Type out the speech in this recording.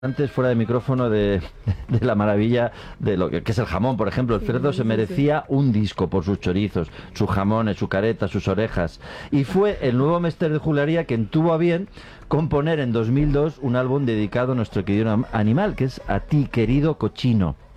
Antes fuera de micrófono de la maravilla de lo que es el jamón, por ejemplo. El cerdo se merecía un disco por sus chorizos, sus jamones, su careta, sus orejas. Y fue el nuevo Mester de Julería quien tuvo a bien componer en 2002 un álbum dedicado a nuestro querido animal, que es A ti, querido cochino.